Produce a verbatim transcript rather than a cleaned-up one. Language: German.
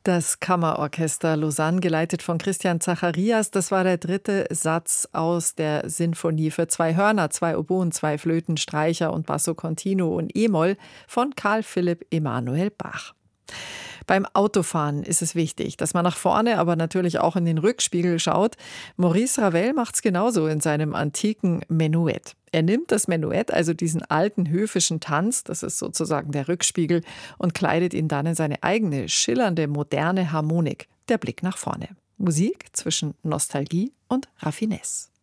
Das Kammerorchester Lausanne, geleitet von Christian Zacharias, das war der dritte Satz aus der Sinfonie für zwei Hörner, zwei Oboen, zwei Flöten, Streicher und Basso Continuo und E-Moll von Carl Philipp Emanuel Bach. Beim Autofahren ist es wichtig, dass man nach vorne, aber natürlich auch in den Rückspiegel schaut. Maurice Ravel macht's genauso in seinem antiken Menuett. Er nimmt das Menuett, also diesen alten höfischen Tanz, das ist sozusagen der Rückspiegel, und kleidet ihn dann in seine eigene, schillernde, moderne Harmonik, der Blick nach vorne. Musik zwischen Nostalgie und Raffinesse.